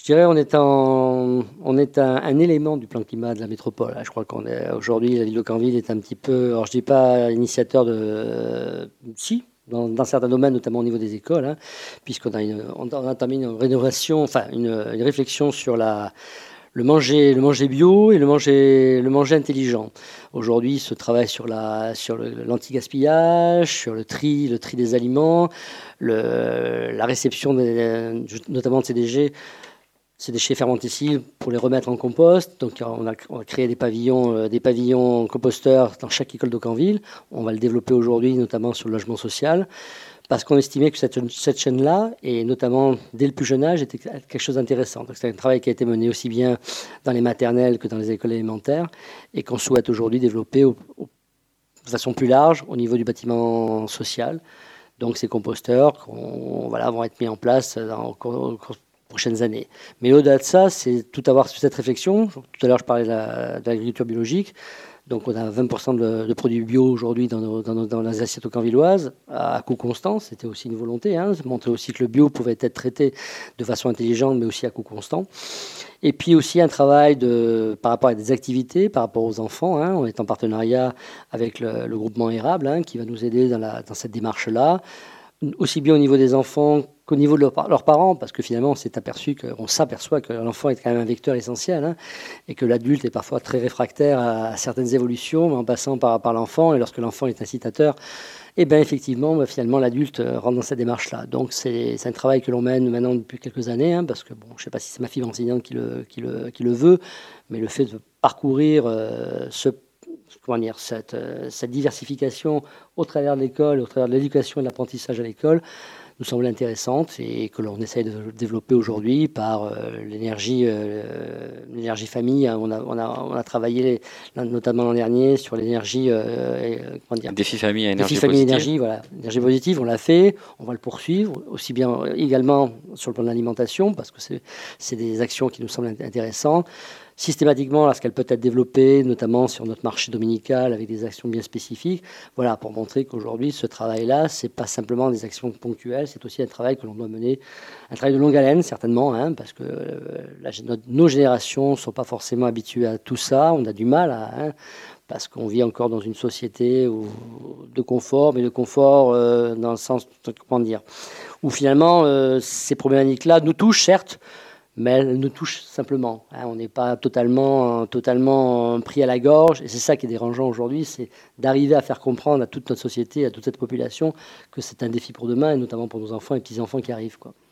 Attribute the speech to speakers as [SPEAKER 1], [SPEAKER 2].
[SPEAKER 1] dirais on est un élément du plan climat de la métropole, hein. Je crois qu'on est aujourd'hui, la ville de Canville est un petit peu, alors je dis pas initiateur de, si, dans certains domaines, notamment au niveau des écoles, hein, puisqu'on on a entamé une rénovation, enfin une réflexion sur le manger bio et le manger intelligent. Aujourd'hui, ce travail sur l'anti-gaspillage, sur le tri des aliments, la réception notamment de ces déchets fermentescibles pour les remettre en compost. Donc on a créé des pavillons composteurs dans chaque école de Canville. On va le développer aujourd'hui, notamment sur le logement social, parce qu'on estimait que cette chaîne-là, et notamment dès le plus jeune âge, était quelque chose d'intéressant. Donc c'est un travail qui a été mené aussi bien dans les maternelles que dans les écoles élémentaires, et qu'on souhaite aujourd'hui développer de façon plus large au niveau du bâtiment social. Donc ces composteurs vont être mis en place au cours prochaines années. Mais au-delà de ça, c'est tout avoir sur cette réflexion. Tout à l'heure, je parlais de l'agriculture biologique. Donc on a 20% de produits bio aujourd'hui dans les assiettes canvilloises à coût constant. C'était aussi une volonté, hein, de montrer aussi que le bio pouvait être traité de façon intelligente, mais aussi à coût constant. Et puis aussi un travail par rapport à des activités, par rapport aux enfants, hein. On est en partenariat avec le groupement Érable, hein, qui va nous aider dans cette démarche-là, aussi bien au niveau des enfants qu'au niveau de leurs parents, parce que finalement on s'aperçoit que l'enfant est quand même un vecteur essentiel, hein, et que l'adulte est parfois très réfractaire à certaines évolutions, mais en passant par l'enfant, et lorsque l'enfant est incitateur, et bien effectivement, finalement, l'adulte rentre dans cette démarche-là. Donc c'est un travail que l'on mène maintenant depuis quelques années, hein, parce que bon, je ne sais pas si c'est ma fille enseignante qui le veut, mais le fait de parcourir cette diversification au travers de l'école, au travers de l'éducation et de l'apprentissage à l'école, nous semble intéressante et que l'on essaye de développer aujourd'hui par l'énergie famille. On a travaillé notamment l'an dernier sur l'énergie,
[SPEAKER 2] défi famille à
[SPEAKER 1] défi
[SPEAKER 2] énergie
[SPEAKER 1] famille
[SPEAKER 2] positive.
[SPEAKER 1] énergie, voilà, énergie positive. On l'a fait, on va le poursuivre aussi bien également sur le plan de l'alimentation parce que c'est des actions qui nous semblent intéressantes. Systématiquement, lorsqu'elle peut être développée, notamment sur notre marché dominical, avec des actions bien spécifiques, voilà, pour montrer qu'aujourd'hui, ce travail-là, c'est pas simplement des actions ponctuelles, c'est aussi un travail que l'on doit mener, un travail de longue haleine, certainement, hein, parce que nos générations ne sont pas forcément habituées à tout ça, on a du mal parce qu'on vit encore dans une société de confort, mais de confort dans le sens, comment dire, où finalement, ces problématiques-là nous touchent, certes, mais elle nous touche simplement, hein. On n'est pas totalement pris à la gorge. Et c'est ça qui est dérangeant aujourd'hui, c'est d'arriver à faire comprendre à toute notre société, à toute cette population, que c'est un défi pour demain, et notamment pour nos enfants et petits-enfants qui arrivent, quoi.